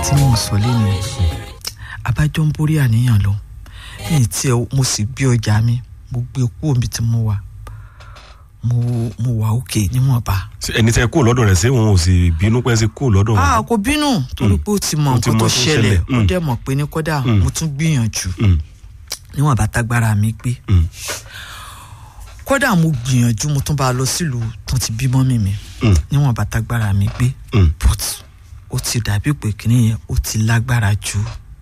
tí mo sọ lẹ́nu abájọ́ ń borí àníyàn lọ ní tí mo sì gbé ọjà mi mo gbé kúrò níbi tí mo wà mo wà òkè níwọ̀nba. ẹni tẹ́ kó lọ́dọ̀ rẹ̀ ṣé wọn ò sì bínú pé ṣe kó lọ́dọ̀ wọn. kò bínú torí pé ó ti mọ nǹkan tó ṣẹlẹ̀ ó dẹ̀ mọ̀ pé ní kódà mo tún gbìyànjú níwọ̀nba tágbára mi gbé kódà mo gbìyànjú mo tún bá lọ sílùú tó ti bímọ mi níwọ̀nba tágbára mi gbé but ó ti dàbí pé kíní yẹn ó ti lágbára jù.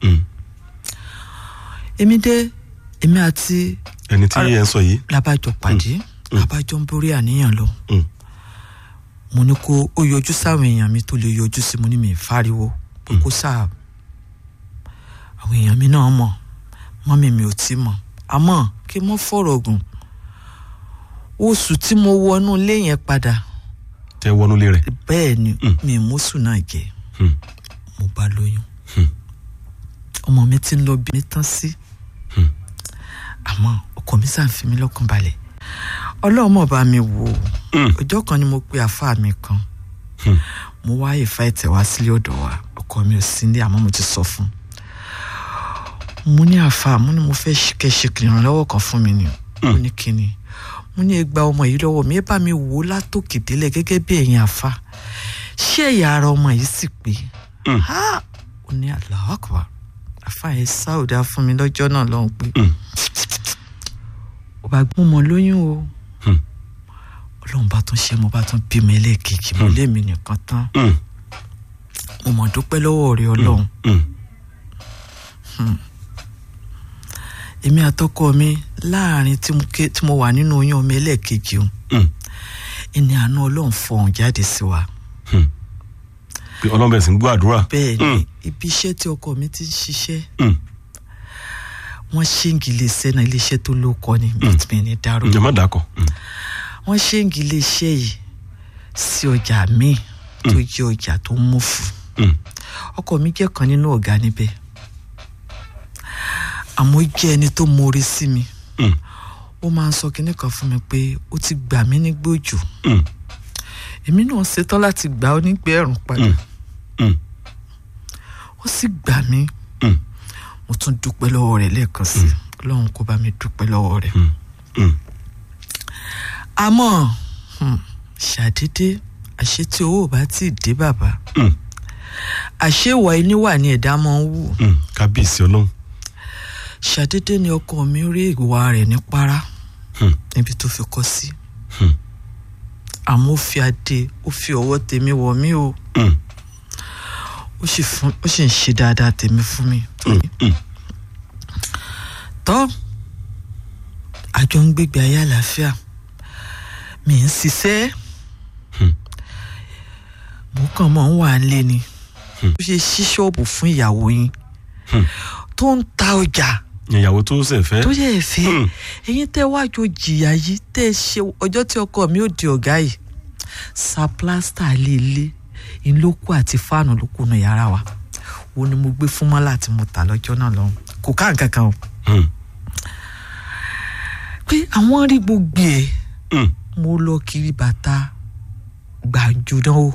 èmi àti ẹni tí ẹ ń sọ yìí labájọ pàdé labájọ ń borí àníyàn lọ mo ní kó ó yọjú sáwọn èèyàn mi tó lè yọjú sí mo ní mi fáriwo kó sáà àwọn èèyàn mi náà mọ̀ mọ́mí mi ò tí mọ̀ àmọ́ kí mo fọ̀rọ̀ gùn oṣù tí mo wọnú ilé yẹn padà. tẹ wọnú ilé rẹ̀. bẹ́ẹ̀ ni mi mọ́sù náà jẹ́ mo bá lóyún ọmọ mi ti ń lọ bí mi tán sí àmọ́ ọkọ mi sàn fi mí lọ́kàn balẹ̀ ọlọ́run mọ̀ bá mi wò ó ọjọ́ kan ni mo pe àfáà mi kan mo wá ìfà ẹ̀tẹ̀ wá sílé ọ̀dọ̀ wa ọkọ mi ò sí ní àmọ́ mo ti sọ fún mo ní àfáà mo ní mo fẹ́ kẹ́ṣe ìrànlọ́wọ́ kan fún mi ni mo ní kíni mo ní ẹgbàá ọmọ yìí lọ́wọ́ mi ẹ bá mi wò ó látòkè délẹ̀ gẹ́gẹ́ bí ẹ̀yin àfáà ṣé ẹ̀yà ara ọmọ yìí sì pé ó ní Allahu Akbar àfáà yẹn sáòdà fún mi lọ́jọ́ náà lọ́hùn pé ó bá gbọ́n mọ́ lóyún o ọlọ́run bá tún ṣe mo bá tún bímọ ẹlẹ́ẹ̀kejì mo lé mi nìkan tán mo mọ̀ dúpẹ́ lọ́wọ́ rẹ ọlọ́run èmi àtọkọ mi láàrin tí mo wà nínú oyún ọmọ ẹlẹ́ẹ̀kejì o ìní àánú ọlọ́run fọhùn jáde sí wa. pé ọlọ́run bẹ̀rẹ̀ sí ń gbọ́ àdúrà. bẹ́ẹ̀ ni ibi iṣẹ́ tí ọkọ mi ti ń ṣiṣẹ́ wọ́n ṣéǹgì iléeṣẹ́ náà iléeṣẹ́ tó ló kọ́ ni bíi ní dárò. ǹjẹ́ má dàkọ̀. wọ́n ṣéǹgì iléeṣẹ́ yìí sí ọjà míì tó jẹ́ ọjà tó ń múfù. ọkọ mi jẹ́ kan nínú ọ̀gá níbẹ̀ àmọ́ jẹ́ ẹni tó mórí sí mi ó máa ń sọ kinní kan fún mi pé ó ti gbà mí nígbòjò èmi náà ṣetán láti gbà ó nígbà ẹ̀rùn padà ó sì gbà mí mo tún dúpẹ́ lọ́wọ́ rẹ̀ lẹ́ẹ̀kan sí Ọlọ́run kó bá mi dúpẹ́ lọ́wọ́ rẹ̀ àmọ́ ṣàdédé àṣé tí owó bá ti dé bàbá àṣé ìwà ẹni wà ní ẹ̀dá máa ń wù. kábíyèsí Ọlọ́run. ṣàdédé ni ọkọ mi rí ìwà rẹ̀ ní para níbi tó fi kọ́ sí àmọ́ ó fi adé ó fi ọwọ́ tèmi wọ̀ mí o ó sì ń ṣe dáadáa tèmi fún mi tọ́ àjọ ń gbégbé ayé àlàáfíà mi ń ṣiṣẹ́ mo kàn mọ́ ń wà ń lé ni ó ṣe ṣí ṣọ́ọ̀bù fún ìyàwó yín tó ń ta ọjà ìyàwó tó ṣe fẹ́ tó yẹ fẹ́ ẹ̀yin tẹ́ wájú jìyà yìí tẹ́ ṣe ọjọ́ tí ọkọ mi ò di ọ̀gá yìí sa plásítà lélẹ̀ ìlókù àti fáànù ló kùnà yàrá wa wo ni mo gbé fún mọ́lá tí mo tà lọ́jọ́ náà lọ́hùn kò ká nǹkan kan o pé àwọn rí gbogbo ẹ̀ mo lọ kiri bàtà gbàǹjo náà o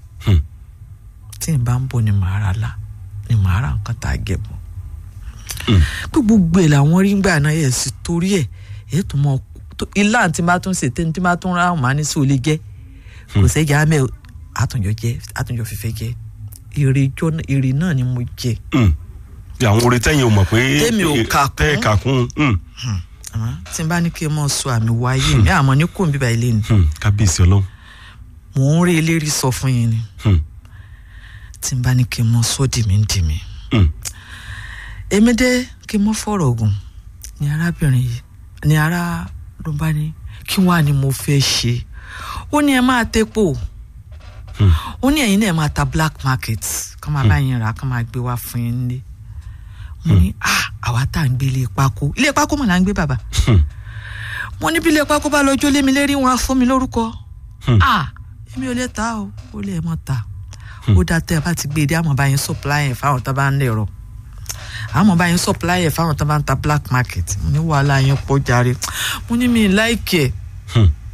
tí n bá ń bọ̀ ni màá ra la ni màá ra nǹkan tá a gẹ̀ bọ̀ pé gbogbo ẹ̀ làwọn rí gbà náà yẹ̀ sí torí ẹ̀ tó mọ ilá tí bá tún ṣe tí bá tún ra ọ̀hún ní sí olè jẹ́ kò sẹ́jà mẹ́ àtúnjọ fífẹ́ jẹ́ èrè náà ni mo jẹ. àwọn orí tẹ́yìn ò mọ̀ pé tẹ́mi ò kà kún tí n bá ní kí n mọ̀ sọ àmì wáyé mi àmọ́ ní kò ń bíbá ilé ni. kábíyèsí Ọlọ́run. mò ń rí eléri sọ fún yín ni tí n bá ní kí n mọ̀ sọ dìmí èmi dé kí n mọ̀ fọ̀rọ̀ gùn ní arábìnrin yìí ní ará ló bá ní kí wàá ni mo fẹ́ ṣe ó ní ẹ máa tẹ́pọ̀ ó ní ẹ̀yin náà máa ta black market kọ́ máa bá yín rà kọ́ máa gbé wá fún yín nílé mo ní àwa tá à ń gbé ilé pákó mọ̀ là ń gbé bàbá mo ní bí ilé pákó bá lọ́jọ́ lé mi lérí wọn á fún mi lórúkọ èmi ò lè ta o ó lè mọ̀ ta ó dá tẹ́ ẹ bá ti gbé e dé àmọ́ bá yín supply ẹ̀ fáwọn tó bá ń lè rọ àmọ́ bá yín supply ẹ̀ fáwọn tó bá ń ta black market mo ní wàhálà yín pọ̀ jàre mo ní mi láìkẹ́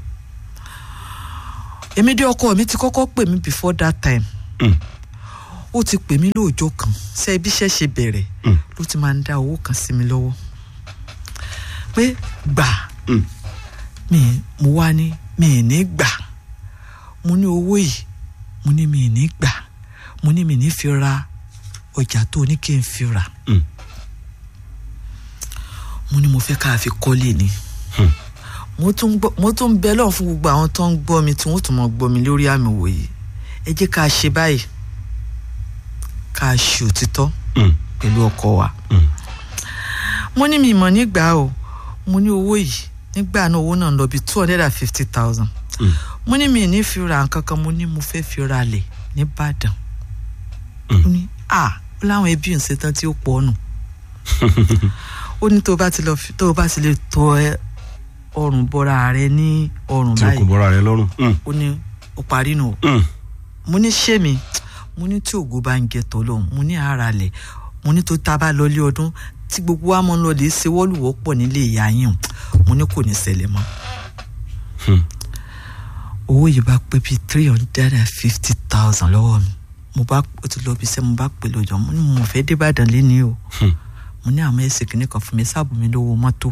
èmi dé ọkọ mi ti kọ́kọ́ pè mí before that time ó ti pè mí lóòjọ́ kan ṣe bí iṣẹ́ ṣe bẹ̀rẹ̀ ló ti máa ń dá owó kan sí mi lọ́wọ́ pé gbà mo wá ní mi ì ní gbà mo ní owó yìí mo ní mi ì ní gbà mo ní mi ní fi ra ọjà tó ní kí n fi rà mo ní mo fẹ́ ká fi kọ́lé ni mo tún bẹ lọ́n fún gbogbo àwọn tó ń gbọ́ mi tí wọ́n tún mọ̀ gbọ́ mi lórí àmì wòye ẹ jẹ́ ká ṣe báyìí ká ṣe òtítọ́ pẹ̀lú ọkọ wa mo ní mi mọ̀ nígbà o mo ní owó yìí nígbà náà owó náà lọ bí 250,000 mo ní mi ní fi ra nǹkan kan mo ní mo fẹ́ fi ra lẹ̀ nìbàdàn ó ní ó láwọn ẹbí ń ṣetán tí ó pọ̀ nù ó ní tó o bá ti lè tọ́ ọrùn bọ́ra rẹ ní ọrùn báyìí tí o kò bọ́ra rẹ lọ́rùn ó ní ó parí nù mo ní ṣé mi mo ní tí ògo bá ń jẹ tọ́lọ́hún mo ní ara lẹ̀ mo ní tó tá a bá lọ lé ọdún tí gbogbo wa mọ́ ń lọ lè ṣe wọ́lùwọ́pọ̀ nílé ìyá yín mo ní kò ní ṣẹlẹ̀ mọ́ owó yìí bá pé bíi 350,000 lọ́wọ́ mi mo bá ti lọ bí iṣẹ́ mo bá pè lọ́jọ́ mo ní mo fẹ́ dé Ìbàdàn léni o mo ní àwọn ẹsẹ̀ kìíní kan fún mi sáàbù mi lówó mọ́tò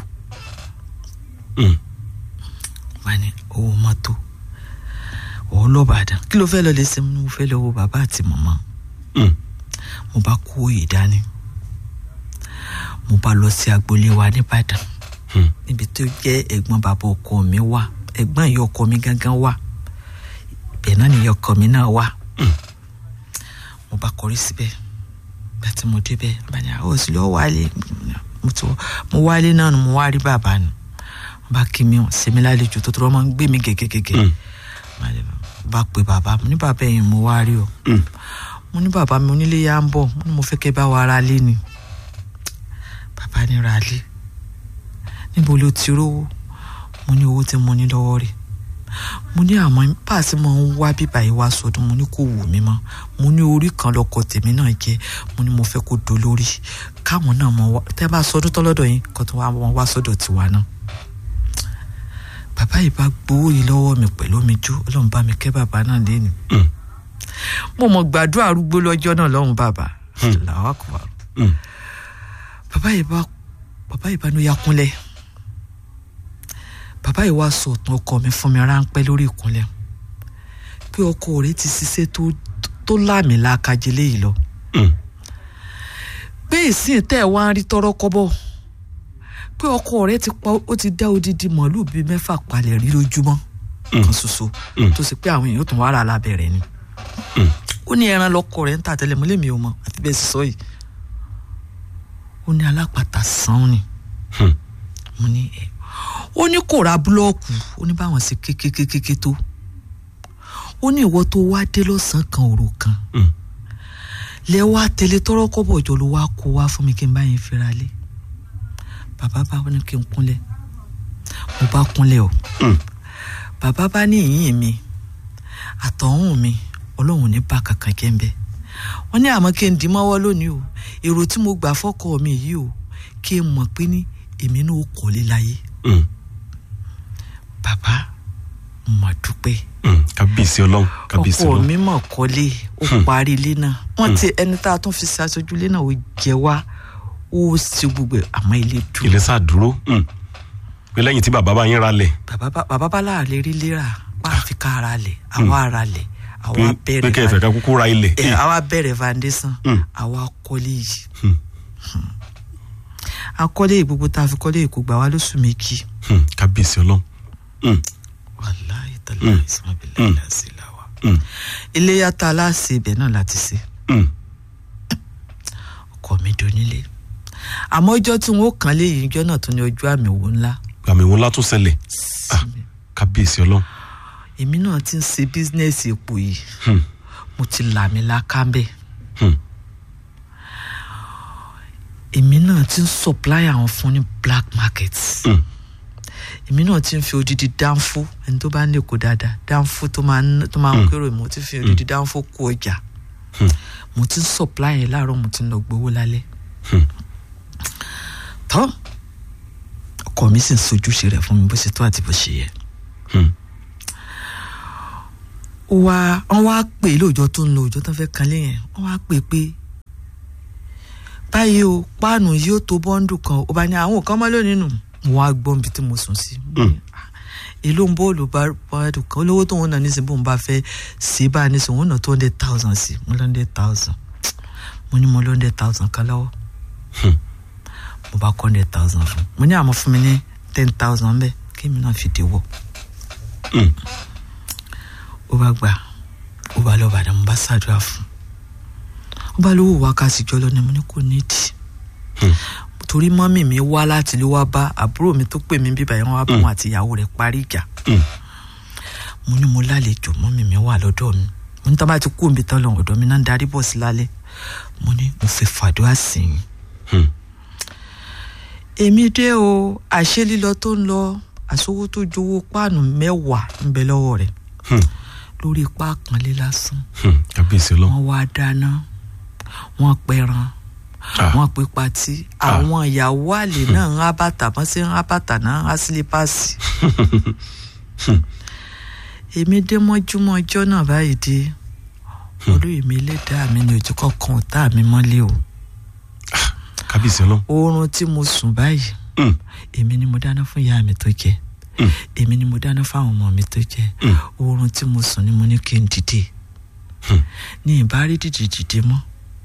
wà ní owó mọ́tò òun lọ Ìbàdàn kí ló fẹ́ lọ lè ṣe mo fẹ́ lọ wo bàbá àti màmá mo bá kó òye dání mo bá lọ sí agboolé wa nìbàdàn níbi tó jẹ́ ẹ̀gbọ́n bàbá ọkọ mi wà ẹ̀gbọ́n ìyá ọkọ mi gangan wà bẹ́ẹ̀ náà ni ìyá ọkọ mi náà wà mo bá kọrí síbẹ̀ gbàtí mo débẹ̀ bani àwọn òsì lọ́wọ́ wálé mo wálé náà ni mo wá rí bàbá ni mo bá kí mi sẹ́mi lálejò tó tọrọ máa ń gbé mi gẹ́gẹ́gẹ́gẹ́ bá pe bàbá mo ní bàbá ẹ̀yìn mo wá rí o mo ní bàbá mi onílé yá ń bọ̀ mo ní mo fẹ́ kẹ́ bá wa ra lé ni bàbá ní ra lé níbo ló ti rówó mo ní owó tí mo ní lọ́wọ́ rẹ̀ mo ní àmọ́ páàsì mo ń wá bíbá yìí wá sọdún mo ní kò wù mí mọ́ mo ní orí kan lọkọ tèmi náà jẹ́ mo ní mo fẹ́ kó dolórí káwọn náà mọ wá tẹ́ bá sọdún tọ́lọ́dọ̀ yín kó tó wá sọ́dọ̀ tiwa náà bàbá yìí bá gbowó yìí lọ́wọ́ mi pẹ̀lú omi jó Ọlọ́run bá mi kẹ́ bàbá náà lẹ́nu mo mọ̀ gbàdúrà arúgbó lọ́jọ́ náà lọ́hùn bàbá làwọn àkùbà bàbá yìí bá ní ya kúnlẹ̀ bàbá yìí wá sọ ọ̀tàn ọkọ mi fún mi ráńpẹ́ lórí ìkúnlẹ̀ pé ọkọ rẹ̀ ti ṣiṣẹ́ tó láàmì lákàjẹlé yìí lọ pé ìsìn tẹ́ ẹ̀ wá ń rí tọ́rọ́ kọ́bọ̀ pé ọkọ rẹ̀ ó ti dá odidi màálùú bíi 6 palẹ̀ rí lójúmọ́ kan ṣoṣo tó sì pé àwọn èèyàn tó wá rà lábẹ́rẹ́ ni ó ní ẹran lọkọ rẹ̀ ń tà tẹ́lẹ̀ mọ́lẹ́ mi ò mọ̀ àti bẹ́ẹ̀ sì sọ yìí ó ní alápàtà sàn ni mo ní ó ní kò ra búlọ́ọ̀kù ó ní báwọn sì kékékéké tó ó ní ìwọ tó wá dé lọ́sàn-án kan òru kan lẹ́wọ́ àtẹlẹ tọ́rọ́ kọ́bọ̀ jọ ló wá kó wá fún mi kí n bá yẹn fira lé bàbá bá ní kí n kúnlẹ̀ mo bá kúnlẹ̀ o bàbá bá ní ìyìn mi àtọ̀hún mi Ọlọ́run ní bá kankan jẹ́ ń bẹ́ wọ́n ní àmọ́ kí n dì mọ́wọ́ lónìí o èrò tí mo gbà fọ́kọ mi yìí o kí n mọ̀ pé ní èmi náà ó kọ́lé láyé bàbá mo dúpẹ́ kábíyèsí Ọlọ́run kábíyèsí Ọlọ́run ọkọ mi mọ̀ kọ́lé ó parí ilé náà wọ́n ti ẹni tá a tún fi ṣaṣojú ilé náà ó jẹ wá ó ṣe gbogbo àmọ́ ilé dúró ilé sá dúró pé lẹ́yìn tí bàbá bá yín ra lẹ̀ bàbá bá láàlẹ́ rí lera wá fi ká ara lẹ̀ àwa ara lẹ̀ àwa bẹ̀rẹ̀ pé kẹfẹ́ ká kúkú ra ilẹ̀ àwa bẹ̀rẹ̀ foundation àwa kọ́lé yìí akọ́lé yìí gbogbo tá a fi kọ́lé yìí kò gbà wá lóṣù méjì kábíyèsí Ọlọ́run wàláhì tàláhì ìsúnmọ́bìlẹ̀ ìlàsí làwà ilé yàtọ̀ aláṣẹ ibẹ̀ náà láti ṣe ọkọ mi donílé àmọ́ ọjọ́ tí wọ́n kàn lé yìí ọjọ́ náà tún ní ọjọ́ àmì owó ńlá tún ṣẹlẹ̀ kábíyèsí Ọlọ́run èmi náà ti ń ṣe bísínẹ́sì epo yìí mo ti làmì lákàmbẹ̀ èmi náà ti ń supply àwọn fún ní black market èmi náà ti ń fi odidi dánfó ẹni tó bá ń lè kó dáadáa dánfó tó máa ń kérò mo ti fi odidi dánfó kó ọjà mo ti ń supply ẹ̀ láàárọ̀ mo ti ń lọ gbowó lálẹ́ tọ́ ọkọ mi sì ń sojúṣe rẹ̀ fún mi bó ṣe tó àti bó ṣe yẹ wọ́n wá pè lóòjọ́ tó ń lọ òjò tó fẹ́ kan lẹ́yìn wọ́n wá pè pé báyìí o páànù yóò tó bọ́ńdù kan ó bá ní àwọn kan mọ́ lónìí nù mo wá gbọ́n bí tí mo sùn sí èló ń bọ́ọ̀lù bọ́ọ̀lù kan olówó tó ń nà nísìnyí bó ń bá fẹ́ ṣe bá nísìnyí wọ́n nà 200,000 sí mo lọ 100,000 mo ní mo lọ 100,000 kan lọ́wọ́ mo bá kọ́ 100,000 fún mo ní àmọ́ fún mi ní 10,000 bẹ́ẹ̀ kí mi náà fi dé wọ̀ ó bá gbà ó bá lọ bàdàn mo bá ṣàdúrà fún ó bá lówó wákàtí jọ lọ ni mo ní kò nídìí torí mọ́mì mi wá láti ló wá bá àbúrò mi tó pè mí bíbá yẹn wọ́n wá bá wọn àti ìyàwó rẹ̀ parí ìjà mo ní mo lálejò mọ́mì mi wà lọ́dọ̀ mi mo ní tá bá ti kú òǹbí tán lọ ọ̀dọ̀ mi náà ń darí bọ̀ sí lálẹ́ mo ní mo fẹ́ fàdúrà sí yín èmi dé o àṣẹ lílọ tó ń lọ àsowó tó jowó páànù 10 ń bẹ lọ́wọ́ rẹ̀ lórí ipá kanlé lásán wọ́n wá dáná wọ́n pẹran wọ́n pe patí àwọn ìyàwó àlè náà ń rábàtà wọ́n sì ń rábàtà náà á sílípàsì èmi dé mọ́júmọ́ ọjọ́ náà báyìí dé olóyè mi ẹlẹ́dàá mi ní ojú kọ̀ọ̀kan ọ̀tá mi mọ́lé o kábíyèsí lọ oorun tí mo sùn báyìí èmi ni mo dáná fún ìyá mi tó jẹ èmi ni mo dáná fáwọn ọmọ mi tó jẹ oorun tí mo sùn ni mo ní kí n dìde ní ìbárí dìde mọ́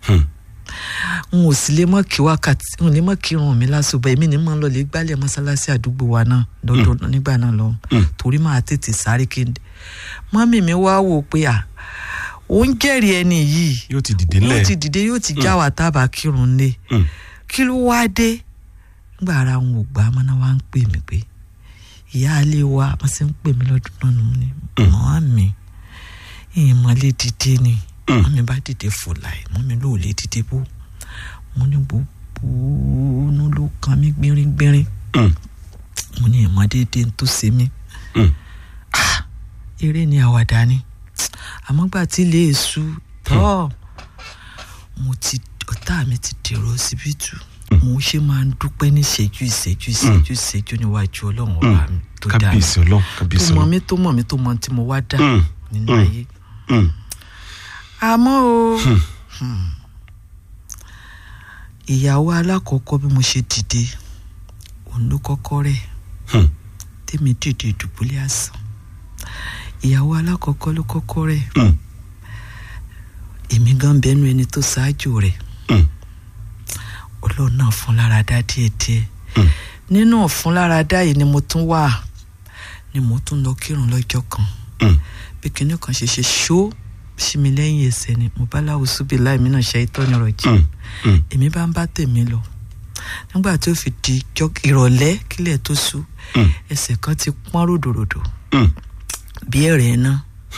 n ò sì lè mọ kí wákàtí n ò lè mọ kí irun mi lásùbà èmi ni mo ń lọ lè gbálẹ̀ mọ́sálásí àdúgbò wa náà lọ́dọ̀ nígbà náà lọ torí máa tètè sáré kéde mọ́mì mi wá wò pé ó ń jẹ́rìí ẹni yìí yóò ti dìde lẹ̀ yóò ti já wa tábà kírun lé kí ló wá dé nígbà ara wọn ò gbà mọ́ná wá ń pè mí pé ìyá alẹ́ wa wọ́n sì ń pè mí lọ́dún náà nù ní mọ́mì ìmọ̀lẹ́ dìde ni mọ́mí bá dìde fòláì mọ́mí ló lè dìde bó mo ní gbogbo inú ló kan mí gbérin mo ní ìmọ̀dédé tó ṣe mí eré ni àwàdà ni àmọ́ gbà tí ilé èṣù tọ́ ọ̀tá mi ti dèrò síbítù mo ṣe máa ń dúpẹ́ ní ìṣẹ́jú níwájú ọlọ́run ọba mi tó dá mi tó mọ̀ mí tó mọ̀ tí mo wá dá nínú ayé àmọ́ o ìyàwó alákọ̀ọ́kọ́ bí mo ṣe dìde òun ló kọ́kọ́ rẹ̀ tèmi dìde ìdùbúlẹ̀ àsán ìyàwó alákọ̀ọ́kọ́ ló kọ́kọ́ rẹ̀ èmi gan bẹnu ẹni tó ṣáájú rẹ̀ ọlọ́run náà fún lára dá díẹ̀díẹ̀ nínú ọ̀fun lára dá yìí ni mo tún lọ kírun lọ́jọ́ kan bí kinní kan ṣe ṣó sí mi lẹ́yìn ẹsẹ̀ ni mo bá láwo súbì láì mí náà ṣe ìtọ́ni ọ̀rọ̀ jì èmi bá ń bá tèmi lọ nígbà tí ó fi di ìrọ̀lẹ́ kílẹ̀ tó ṣú ẹsẹ̀ kan ti pọ́n ròdòròdò bí ẹ̀rẹ̀ iná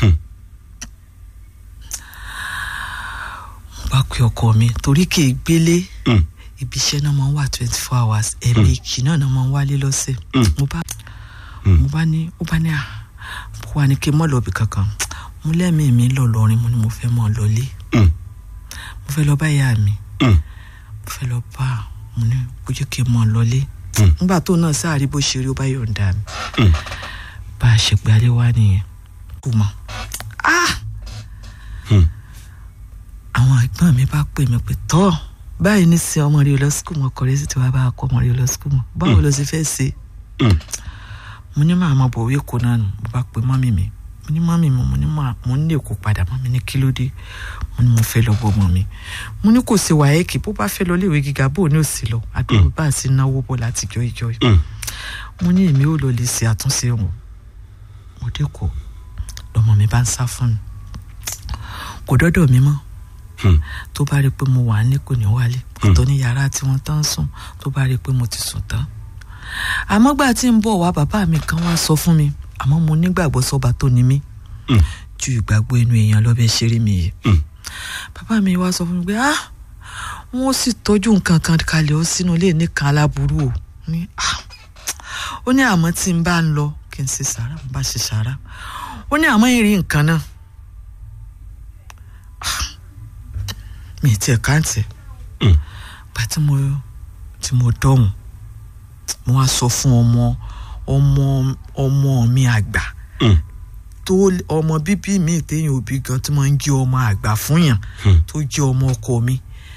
mo bá pe ọkọ mi torí kì í gbélé ibi iṣẹ́ náà máa ń wà 24 hours ẹ̀ẹ̀mejì náà máa ń wálé lọ́sẹ̀ mo bá ní wà ní kí n mọ́ lọ́ọ̀bì kankan mo lẹ́mìí mi lọ lọrin mo ní mo fẹ́ mọ́ lọlé mo fẹ́ lọ bá ìyá mi mo fẹ́ lọ bá mo ní kó jẹ́ kí n mọ́ lọlé nígbà tó náà sáàrí bó ṣe rí ó bá yọ̀ǹda mi bá a ṣe pé alẹ́ wá nìyẹn kú mọ́ àwọn ẹ̀gbọ́n mi bá pè mí pé tọ́ báyìí ní sin ọmọ rí lọ skul mọ́ ọkọ rẹ̀ sì ti wá bá a kọ́ ọmọ rí lọ skul mọ́ báwo ló ṣe fẹ́ ṣe mo ní màá mọ bòwé kó náà nù mo bá pe mọ́mì mi mo ní mọ́mì mi mo ní èkó padà mọ́mì ní kílódé mo ní mo fẹ́ lọ bọ́ mọ́ mi mo ní kò sí wáyéèkì bó bá fẹ́ lọ léèwé gíga bó ní òsì lọ àdúgbò bá a sì náwó bọ̀ láti jọ ìjọ mo ní èmi ò lọ lè ṣe àtúnṣe wọn mo dé kó lọmọ mi bá ń sá fún mi kò dọ́dọ̀ mi mọ́ tó bá rí pé mo wà ní kò ní wálé ọ̀tọ̀ ní yàrá tí wọ́n tán sùn tó bá rí pé mo ti sùn tán àmọ́ gbà tí ń bọ̀ wá bàbá mi kan wá sọ fún mi àmọ́ mo nígbàgbọ́ sọ́ba tó ní mí ju ìgbàgbọ́ inú èèyàn lọ́bẹ̀ ṣeré mi yìí bàbá mi wá sọ fún mi pé wọ́n sì tọ́jú nǹkan kan kalẹ̀ ó sínú ilé nìkan aláburú o ó ní àmọ́ tí n bá ń lọ kí n ṣe sàrà n bá ṣe sàrà ó ní àmọ́ ìrìn nǹkan náà mi tiẹ̀ káǹtì bá tí mo dọ̀hùn mo wá sọ fún ọmọ mi àgbà tó ọmọ bíbí mi téèyàn òbí gan tí máa ń jẹ́ ọmọ àgbà fún yàn tó jẹ́ ọmọ ọkọ mi